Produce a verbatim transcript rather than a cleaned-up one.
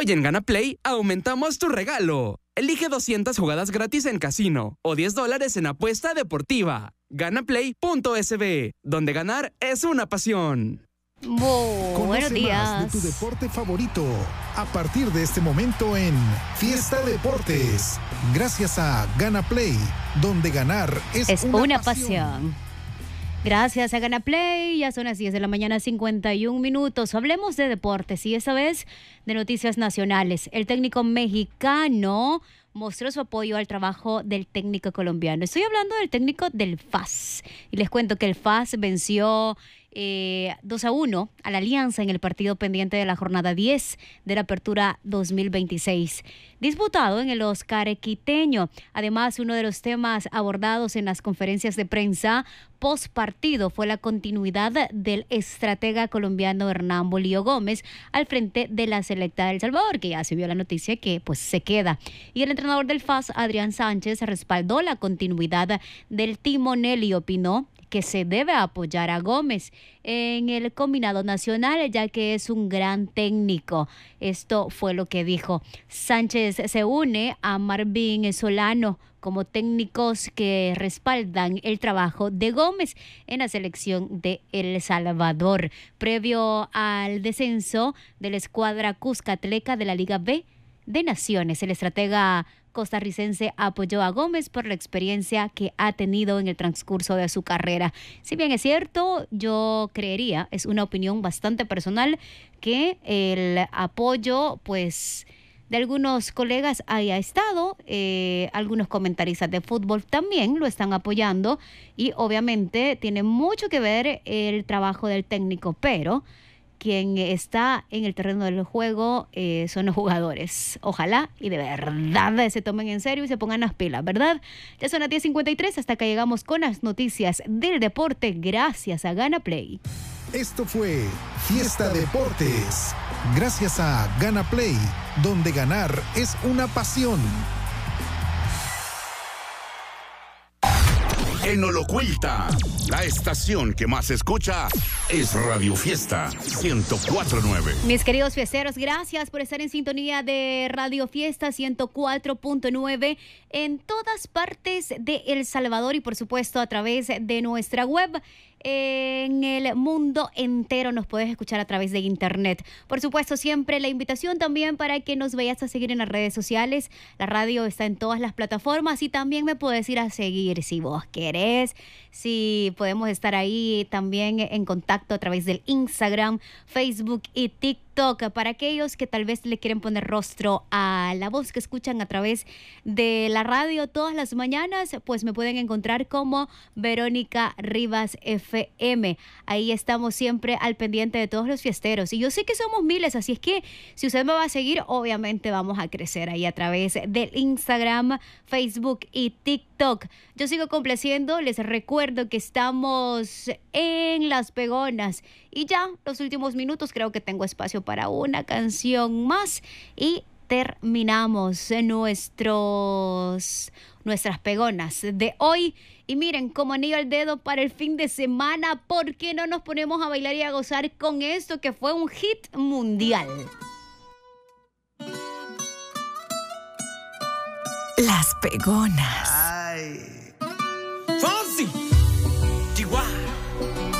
Hoy en Gana Play aumentamos tu regalo. Elige doscientas jugadas gratis en casino o diez dólares en apuesta deportiva. Ganaplay punto es be, donde ganar es una pasión. Oh, buenos días. Más de tu deporte favorito a partir de este momento en Fiesta Deportes. Gracias a Gana Play, donde ganar es, es una, una pasión. pasión. Gracias a Gana Play, ya son las diez de la mañana, cincuenta y un minutos. Hablemos de deportes y esta vez de noticias nacionales. El técnico mexicano mostró su apoyo al trabajo del técnico colombiano. Estoy hablando del técnico del F A S. Y les cuento que el F A S venció eh, dos a uno a la Alianza en el partido pendiente de la jornada diez de la Apertura dos mil veintiséis, disputado en el Oscar Quiteño. Además, uno de los temas abordados en las conferencias de prensa post partido fue la continuidad del estratega colombiano Hernán Bolillo Gómez al frente de la selecta de El Salvador, que ya se vio la noticia que pues se queda. Y el entrenador del F A S, Adrián Sánchez, respaldó la continuidad del timonel y opinó que se debe apoyar a Gómez en el combinado nacional, ya que es un gran técnico. Esto fue lo que dijo. Sánchez se une a Marvin Solano como técnicos que respaldan el trabajo de Gómez en la selección de El Salvador. Previo al descenso de la escuadra Cuscatleca de la Liga B de Naciones, el estratega costarricense apoyó a Gómez por la experiencia que ha tenido en el transcurso de su carrera. Si bien es cierto, yo creería, es una opinión bastante personal, que el apoyo, pues, de algunos colegas haya estado, eh, algunos comentaristas de fútbol también lo están apoyando y obviamente tiene mucho que ver el trabajo del técnico, pero quien está en el terreno del juego eh, son los jugadores. Ojalá y de verdad se tomen en serio y se pongan las pilas, ¿verdad? Ya son las diez cincuenta y tres, hasta que llegamos con las noticias del deporte gracias a Gana Play. Esto fue Fiesta Deportes. Gracias a Gana Play, donde ganar es una pasión. En Olocuilta, la estación que más se escucha es Radio Fiesta ciento cuatro punto nueve. Mis queridos fiesteros, gracias por estar en sintonía de Radio Fiesta ciento cuatro punto nueve en todas partes de El Salvador y por supuesto a través de nuestra web. En el mundo entero nos puedes escuchar a través de internet. Por supuesto, siempre la invitación también para que nos vayas a seguir en las redes sociales. La radio está en todas las plataformas y también me puedes ir a seguir si vos querés. Si podemos estar ahí también en contacto a través del Instagram, Facebook y TikTok. Para aquellos que tal vez le quieren poner rostro a la voz que escuchan a través de la radio todas las mañanas, pues me pueden encontrar como Verónica Rivas F M. Ahí estamos siempre al pendiente de todos los fiesteros. Y yo sé que somos miles, así es que si usted me va a seguir, obviamente vamos a crecer ahí a través del Instagram, Facebook y TikTok. Yo sigo complaciendo, les recuerdo que estamos en Las Pegonas y ya los últimos minutos creo que tengo espacio para una canción más y terminamos nuestros nuestras pegonas de hoy. Y miren, como anillo al dedo para el fin de semana, ¿por qué no nos ponemos a bailar y a gozar con esto que fue un hit mundial? Las Pegonas. Ay.